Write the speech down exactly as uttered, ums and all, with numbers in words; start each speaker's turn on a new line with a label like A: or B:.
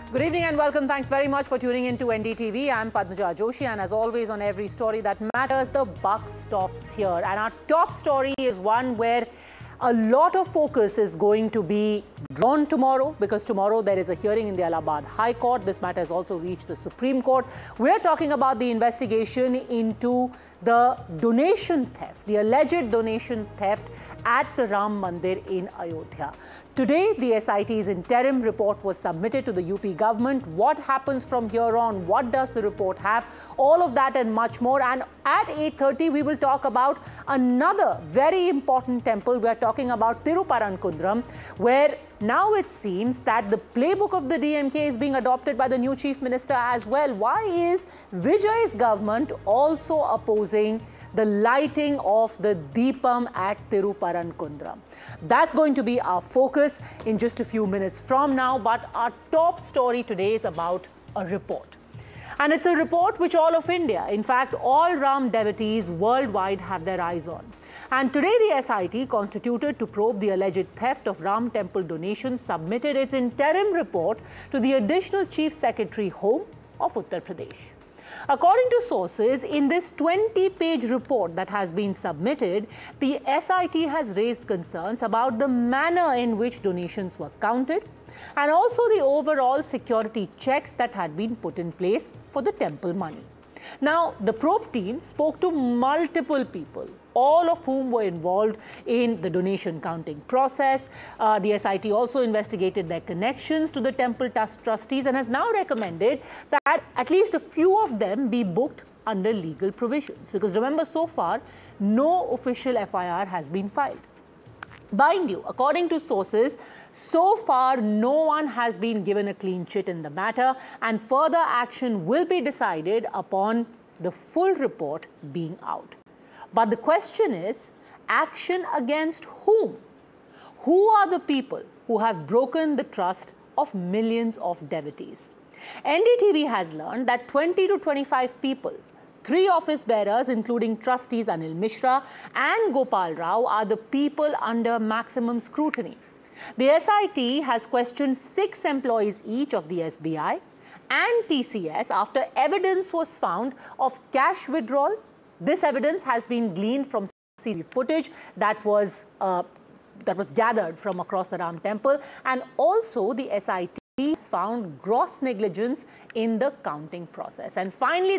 A: Good evening and welcome. Thanks very much for tuning in to N D T V. I'm Padmaja Joshi, and as always on every story that matters, the buck stops here. And our top story is one where a lot of focus is going to be drawn tomorrow, because tomorrow there is a hearing in the Allahabad High Court. This matter has also reached the Supreme Court. We're talking about the investigation into the donation theft, the alleged donation theft at the Ram Mandir in Ayodhya. Today, the S I T's interim report was submitted to the U P government. What happens from here on? What does the report have? All of that and much more. And at eight thirty, we will talk about another very important temple. We are talking about Tiruparankundaram, where now it seems that the playbook of the D M K is being adopted by the new chief minister as well. Why is Vijay's government also opposing the lighting of the Deepam at Tiruparankundaram? That's going to be our focus in just a few minutes from now. But our top story today is about a report. And it's a report which all of India, in fact, all Ram devotees worldwide have their eyes on. And today the S I T, constituted to probe the alleged theft of Ram temple donations, submitted its interim report to the Additional Chief Secretary Home of Uttar Pradesh. According to sources, in this twenty page report that has been submitted, the S I T has raised concerns about the manner in which donations were counted and also the overall security checks that had been put in place for the temple money. Now, the probe team spoke to multiple people, all of whom were involved in the donation counting process. Uh, the S I T also investigated their connections to the temple trustees and has now recommended that at least a few of them be booked under legal provisions. Because remember, so far, no official F I R has been filed. Mind you, according to sources, so far no one has been given a clean chit in the matter, and further action will be decided upon the full report being out. But the question is, action against whom? Who are the people who have broken the trust of millions of devotees? N D T V has learned that twenty to twenty-five people, three office bearers, including trustees Anil Mishra and Gopal Rao, are the people under maximum scrutiny. The S I T has questioned six employees each of the S B I and T C S after evidence was found of cash withdrawal. This evidence has been gleaned from C C T V footage that was, uh, that was gathered from across the Ram temple, and also the S I T found gross negligence in the counting process. And finally,